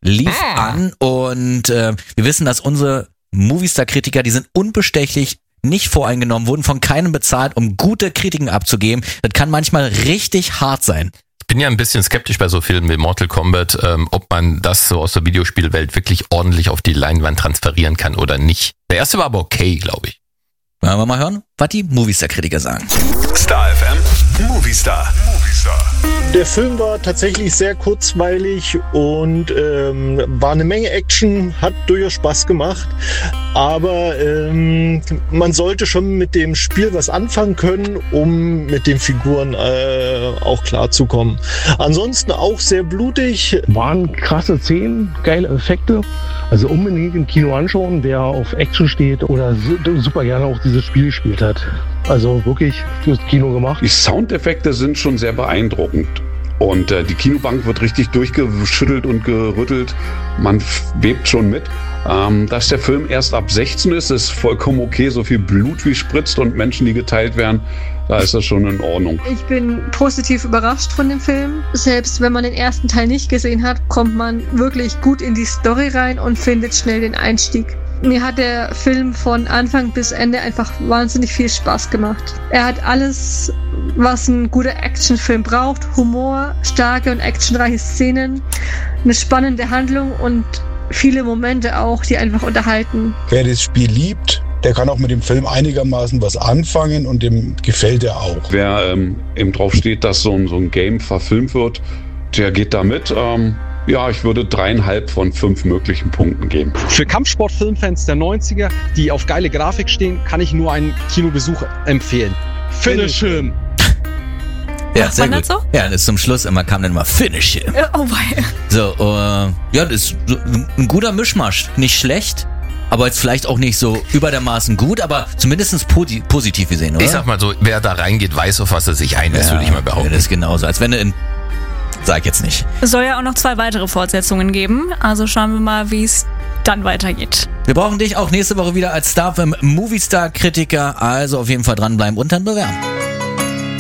lief an und wir wissen, dass unsere Movistar-Kritiker, die sind unbestechlich, nicht voreingenommen, wurden von keinem bezahlt, um gute Kritiken abzugeben. Das kann manchmal richtig hart sein. Ich bin ja ein bisschen skeptisch bei so Filmen wie Mortal Kombat, ob man das so aus der Videospielwelt wirklich ordentlich auf die Leinwand transferieren kann oder nicht. Der erste war aber okay, glaube ich. Wollen wir mal hören, was die Movistar-Kritiker sagen. Star FM, Movistar. Der Film war tatsächlich sehr kurzweilig und war eine Menge Action, hat durchaus Spaß gemacht, aber man sollte schon mit dem Spiel was anfangen können, um mit den Figuren auch klarzukommen. Ansonsten auch sehr blutig. Waren krasse Szenen, geile Effekte, also unbedingt im Kino anschauen, wer auf Action steht oder super gerne auch dieses Spiel gespielt hat. Also wirklich fürs Kino gemacht. Die Soundeffekte sind schon sehr beeindruckend. Und die Kinobank wird richtig durchgeschüttelt und gerüttelt. Man bebt schon mit. Dass der Film erst ab 16 ist vollkommen okay. So viel Blut wie spritzt und Menschen, die geteilt werden, da ist das schon in Ordnung. Ich bin positiv überrascht von dem Film. Selbst wenn man den ersten Teil nicht gesehen hat, kommt man wirklich gut in die Story rein und findet schnell den Einstieg. Mir hat der Film von Anfang bis Ende einfach wahnsinnig viel Spaß gemacht. Er hat alles, was ein guter Actionfilm braucht. Humor, starke und actionreiche Szenen, eine spannende Handlung und viele Momente auch, die einfach unterhalten. Wer das Spiel liebt, der kann auch mit dem Film einigermaßen was anfangen und dem gefällt er auch. Wer eben drauf steht, dass so ein Game verfilmt wird, der geht da mit. Ja, ich würde 3,5 von 5 möglichen Punkten geben. Für Kampfsport-Filmfans der 90er, die auf geile Grafik stehen, kann ich nur einen Kinobesuch empfehlen. Finish him! Ja, sehr gut. So? Ja, das zum Schluss immer kam dann immer Finish him. Oh wei. So, ja, das ist ein guter Mischmasch. Nicht schlecht, aber jetzt vielleicht auch nicht so überdermaßen gut, aber zumindest positiv gesehen, oder? Ich sag mal so, wer da reingeht, weiß, auf was er sich einlässt, würde ich mal behaupten. Ja, das ist genauso, als wenn du sag jetzt nicht. Es soll ja auch noch 2 weitere Fortsetzungen geben, also schauen wir mal, wie es dann weitergeht. Wir brauchen dich auch nächste Woche wieder als Star FM Movistar-Kritiker, also auf jeden Fall dranbleiben und dann bewerben.